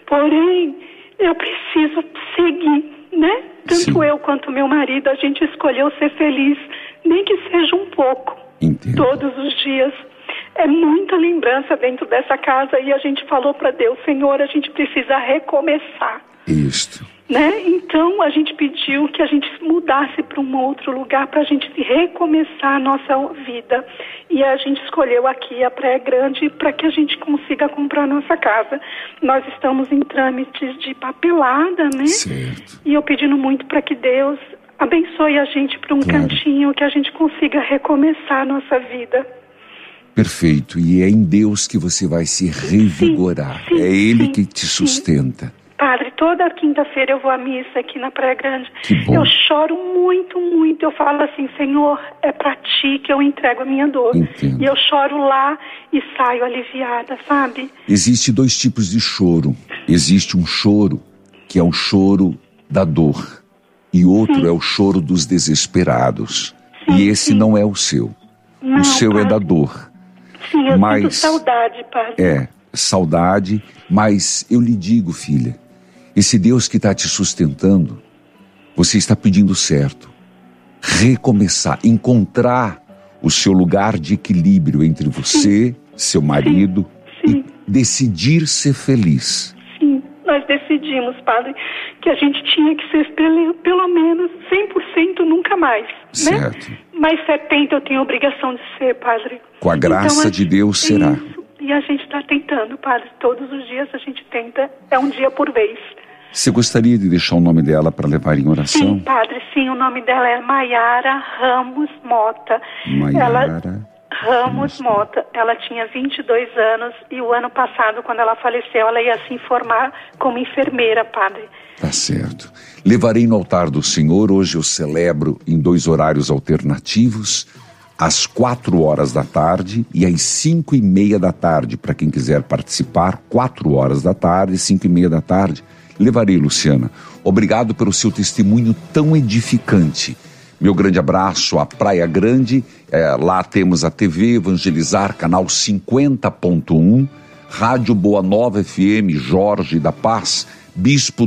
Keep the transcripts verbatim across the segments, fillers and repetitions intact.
Porém, eu preciso seguir, né? Tanto Sim. eu quanto meu marido, a gente escolheu ser feliz, nem que seja um pouco, Entendo. Todos os dias. É muita lembrança dentro dessa casa e a gente falou para Deus, Senhor, a gente precisa recomeçar. Isto. Né? Então a gente pediu que a gente mudasse para um outro lugar para a gente recomeçar a nossa vida. E a gente escolheu aqui a Praia Grande para que a gente consiga comprar a nossa casa. Nós estamos em trâmites de papelada, né? Certo. E eu pedindo muito para que Deus abençoe a gente para um claro. cantinho, que a gente consiga recomeçar a nossa vida. Perfeito. E é em Deus que você vai se revigorar. Sim, sim, é Ele sim, que te sustenta. Sim. Padre, toda quinta-feira eu vou à missa aqui na Praia Grande. Que bom. Eu choro muito, muito. Eu falo assim, Senhor, é pra Ti que eu entrego a minha dor. Entendo. E eu choro lá e saio aliviada, sabe? Existe dois tipos de choro. Existe um choro que é o choro da dor. E outro sim. é o choro dos desesperados. Sim, e esse sim. não é o seu. Não, o seu padre. é da dor. Sim, eu mas, sinto saudade, Padre. É, saudade. Mas eu lhe digo, filha, esse Deus que está te sustentando, você está pedindo certo. Recomeçar, encontrar o seu lugar de equilíbrio entre você, sim. seu marido, sim. Sim. e decidir ser feliz. Sim, nós decidimos, Padre, que a gente tinha que ser pelo, pelo menos cem por cento nunca mais, certo. Né? Mas setenta por cento eu tenho a obrigação de ser, Padre. Com a graça então, de Deus será. Isso. E a gente está tentando, Padre. Todos os dias a gente tenta, é um dia por vez. Você gostaria de deixar o nome dela para levar em oração? Sim, Padre, sim. O nome dela é Maiara Ramos Mota. Maiara ela, Ramos Mota. Ela tinha vinte e dois anos e o ano passado, quando ela faleceu, ela ia se formar como enfermeira, Padre. Tá certo. Levarei no altar do Senhor. Hoje eu celebro em dois horários alternativos. Às quatro horas da tarde e às cinco e meia da tarde, para quem quiser participar, quatro horas da tarde, cinco e meia da tarde. Levarei, Luciana. Obrigado pelo seu testemunho tão edificante. Meu grande abraço à Praia Grande. É, lá temos a T V Evangelizar, canal cinquenta ponto um, Rádio Boa Nova F M, Jorge da Paz, Bispo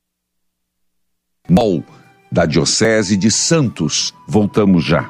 Mol, da Diocese de Santos. Voltamos já.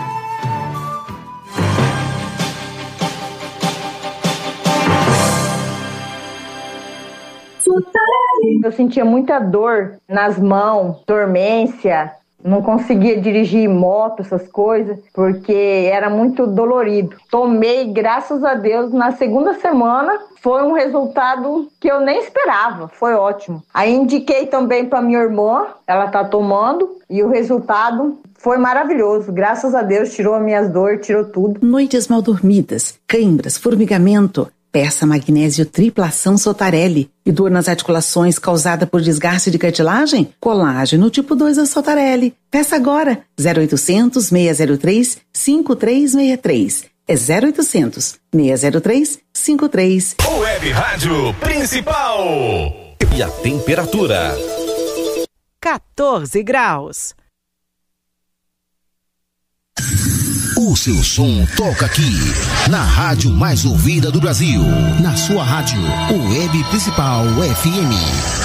Eu sentia muita dor nas mãos, dormência, não conseguia dirigir moto, essas coisas, porque era muito dolorido. Tomei, graças a Deus, na segunda semana, foi um resultado que eu nem esperava, foi ótimo. Aí indiquei também para minha irmã, ela tá tomando, e o resultado foi maravilhoso. Graças a Deus, tirou as minhas dores, tirou tudo. Noites mal dormidas, câimbras, formigamento. Peça magnésio triplação Sotarelli. E dor nas articulações causada por desgaste de cartilagem? Colágeno tipo dois da Sotarelli. Peça agora. zero oitocentos, seis zero três, cinco três seis três. É zero oitocentos, seis zero três, cinco três. Web Rádio Principal. E a temperatura? quatorze graus. O seu som toca aqui, na rádio mais ouvida do Brasil. Na sua rádio, Web Principal F M.